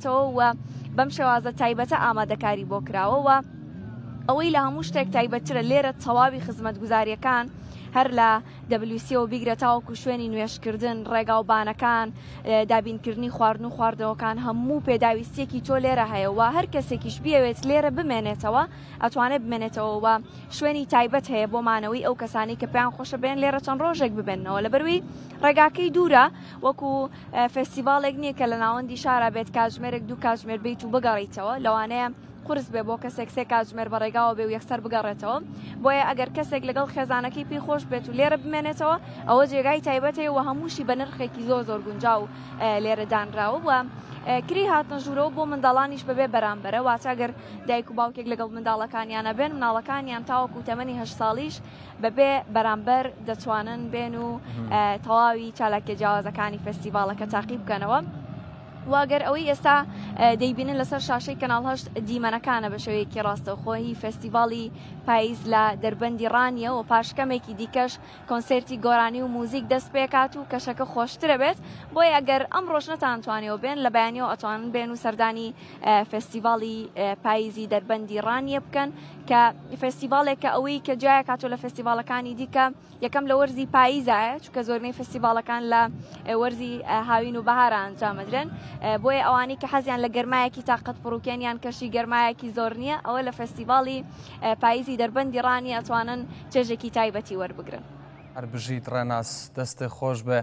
بێنێتەوە و بەم شێوازە تایبەتە ئامادەکاری بۆ کراوەوە ئەوەی لە هەموو شتێک تایبەتترە لێرە تەواوی خزمەتگوزاریەکان هەر لە WCەوە بیگرێتاوەکو شوێنی نوێشکردن ڕێگا و بانەکان دابینکردنی خواردن و خواردەوەکان هەموو پێداویستێکی تۆ لێرە هەیەەوە هەر کەسێکیش بیاوێت لێرە بمێنێتەوە ئەتوانێت بمێنێتەوە و شوێنی تایبەت هەیە بۆ مانەوەی ئەو کەسانی کە پێیان خۆشە بێن لێرە چەند ڕۆژێک ببێنەوە لەبەروی ڕێگاکەی دوورە وەکو فستیڤالێک نییە کە لە ناوەندی شارە بێت کاتژمێرێک دوو کاتژمێر بیت و بگەڕیتەوە لەوانەیە قرس بێ بۆ کەسێک سێ کاتژمێر بەڕێگاوە بێ و یەکسەر بگەڕێتەوە بۆیە ئەگەر کەسێک لەگەڵ خێزانەکەی پێی خۆش بێت و لێرە بمێنێتەوە ئەوە جێگای تایبەتەیە و هەمووشی بە نرخێکی زۆر گونجاو لێرە دانراوە وە کری هاتنە ژوورەوە بۆ منداڵانیش بەبێ بەرامبەرە واتەگەر دایک و باوکێک لەگەڵ منداڵەکانیانە بێن مناڵەکانیان تاوەکو تەمەنی 8 ساڵیش بەبێ بەرامبەر دەتوانن بێن و تەواوی چالاکیە جیاوازەکانی فستیڤالەکە تاقی بکەنەوە واگەر ئەوەی ئێستا دەیبینن لەسەر شاشەی کەناڵ هەشت دیمەنەکانە بە شێوەیەکی ڕاستەوخۆی فستیڤاڵی پاییز لە دەربەندی ڕانیە و پاشکەمێکی دیکەش کۆنسێرتی گۆرانی و موزیک دەست پێکات و کەشەکە خۆشترە بێت بۆیە ئەگەر ئەم ڕۆژ نەتانتوانێەوە بێن لە بەیانیەوە ئەتوانن بێن و سەردانی فستیڤاڵی پاییزی دەربەندی ڕانیە بکەن کە فستیڤالێکە ئەوەی کە جایە کاتۆ لە فستیڤالەکانی دیکە یەکەم لە وەرزی پاییزایە چونکە زۆربەی فستیڤالەکان لە وەرزی هاوین و بەهارە ئەنجامەدرێن بۆیە ئەوانەی کە حەزیان لە گەرمایەکی تاقەت پڕوکێنیان کەشی گەرمایەکی زۆر نییە ئەوە لە فستیڤاڵی پاییزی دەربەندی ڕانی ئەتوانن چێژێکی تایبەتی وەربگرن هەر بژیت ڕێناس دەستە خۆش بێ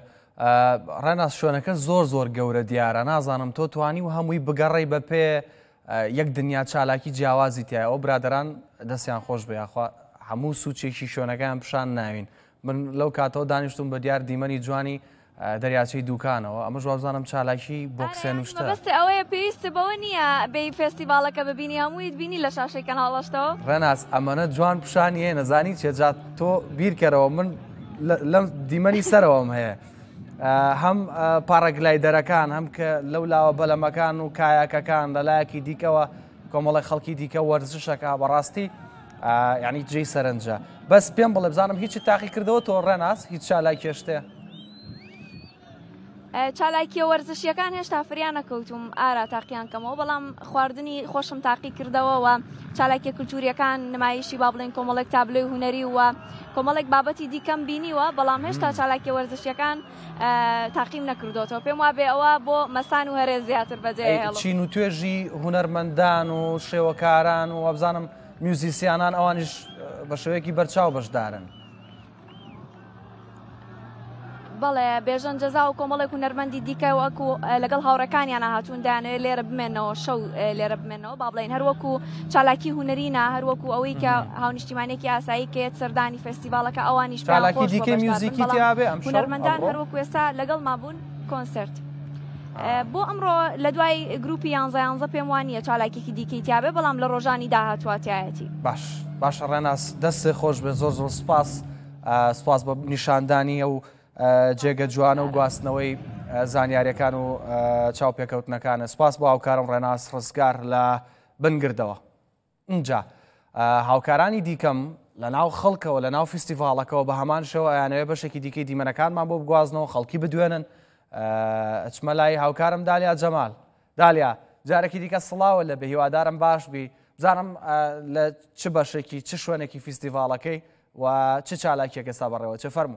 ڕێناس شوێنەکە زۆر گەورە دیارە نازانم تۆ توانی و هەمووی بگەڕی بە پێ یەک دنیا چالاکی جیاوازی تایە ئەو برادران دەستیان خۆش بێ یاخوا هەموو سوچێکی شوێنەکەیان پیشان ناوین من لەو کاتەوە دانیشتم بە دیار دیمەنی جوانی دەریاچەی دوکانەوە ئەمە جوابزانم چالاکی بۆکسێن وشتە بەستە ئەوەیە پێویستە بەوە نییە بێ فستیڤالەکە ببینی هەموویت بینی لە شاشەی کەناڵەشتەوە ڕێناس ئەمەنە جوان پیشانیە نەزانی چێجات تۆ بیرکەرەوە من لەم دیمەنی سەرەوەم هەیە هەم پاڕەگلایدەرەکان هەم کە لەو لاوە بەلەمەکان و کایاکەکان لەلایەکی دیکەوە کۆمەڵی خەڵکی دیکە وەرزشەکە بەڕاستی یعنی جێی سەرنجە بەس پێم بڵێ بزانم هیچی تاقی کردەوە تۆ ڕێناس هیچ چالای کێشتەیە چالاکیە وەرزشیەکان هێشتا فریان نەکەوتوم ئارا تاقییان کەمەوە بەڵام خواردنی خۆشم تاقی کردەوەەوە چالاکیە کولتوریەکان نمایشی با بڵێن کۆمەڵێک تابلۆی هوەری وە کۆمەڵێک بابەتی دیکەم بینیوە بەڵام هێشتا چالاکیە وەرزشیەکان تاقیم نەکردوەوە پێم وابێ ئەوە بۆ مەسان و هەرێ زیاتر بەجێ چین و توێژی هونەرمەندان و شێوەکاران و وەبزانم میوزیسیانان ئەوانیش بە شێوەیەکی بەرچاو بەشدارن بەڵێ بێژن جەزا و کۆمەڵێک و نەرمەندی دیکە وەکو لەگەڵ هاوڕەکانیان هاتوون دایانەوێت لێرە بمێنەوە شەو لێرە بمێنەوە با بڵێن هەروەکو چالاکی هوەرینە هەروەکو ئەوەی کە هاونیشتیمانێکی ئاسایی کێت سەردانی فستیڤالەکە ئەوانیش چالاکی دیکە میوزیکی تیاابێ ئەم هوەرمەندان هەروەکو ئێستا لەگەڵ مابوون کۆنسرت بۆ ئەمڕۆ لە دوای گروپی 11 پێم وانە چالاکێکی دیکەی تیاابێ بەڵام لە ڕۆژانی داهاتواتایەتی باش ڕێناس دەستێ خۆش بێ زۆر سپاس بە نیشاندانی ئەو جێگە جوانە و گواستنەوەی زانیاریەکان و چاوپێکەوتنەکانە سپاس بۆ هاوکارم ڕێناس ڕزگار لە بنگردەوە اینجا هاوکارانی دیکەم لە ناو خەڵکەوە لە ناو فستیڤالەکەەوە بە هەمان شەوە ئەیانەوێ بەشێکی دیکەی دیمەنەکانمان بۆ بگوازنەوە خەڵکی بدوێنن ئەچمە لای هاوکارم دالیا جەمال دالیا جارێکی دیکە سڵاوە لە بە هیوادارم باش بی بزانم لە چ بەشێکی چ شوێنێکی فستیڤالەکەی و چ چالاکیەکە سا بەڕێوە چه فەرموو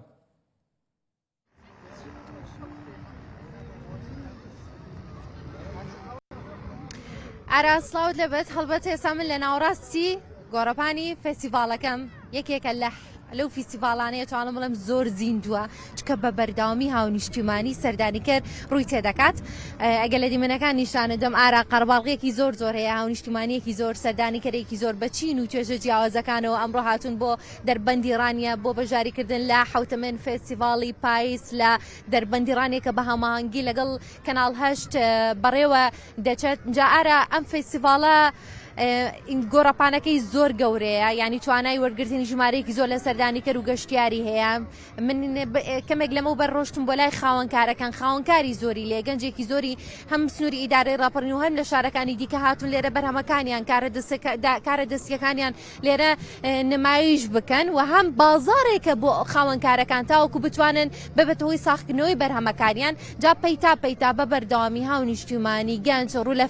ئاراسلااوت لەبێت هەڵبەت ئێستا من لە ناوڕاستی گۆڕەپانی فستیڤالەکەم یەکێکە لەو فستیڤالانەیە توانم بڵێم زۆر زیندووە چکە بە بەرداوامی هاونیشتیمانی سەردانی کرد ڕووی تێدەکات ئەگە لە دیمەنەکان نیشانە دەم ئارا قەرباڵغێکی زۆر هەیە هاونیشتیمانیەکی زۆر سەردانی کەرێکی زۆر بەچین و توێژە جیاوازەکانەوە ئەمڕۆ هاتوون بۆ دەربەندی ڕانیە بۆ بەژاریکردن لە حوتەمەن فستیڤاڵی پاییس لە دەربەندی ڕانێکە بە هەماهەنگی لەگەڵ کەناڵ هەشت بەڕێوە دەچێت جا ئارا ئەم فستیڤاڵە گۆڕەپانەکەی زۆر گەورەیە ینی توانای وەرگرتنی ژمارەیەکی زۆر لە سەردانی کرد و گەشتیاری هەیە من کەمێک لەمە بەر ڕۆشتم بۆ لای خاوەنکارەکان خاوەنکاری زۆری لێ گەنجێکی زۆری هەم سنووری ئیدارەی ڕاپەڕین و هەم لە شارەکانی دیکە هاتون لێرە بەرهەمەکانیان کارە دەستیەکانیان لێرە نمایش بکەن و هەم بازارێکە بۆ خاوەنکارەکان تاوەکو بتوانن ببێتەوەی ساختکردنەوەی بەرهەمەکانیان جا پەیتا بە بەردەوامی هاونیشتیمانی گەنج ڕوو لە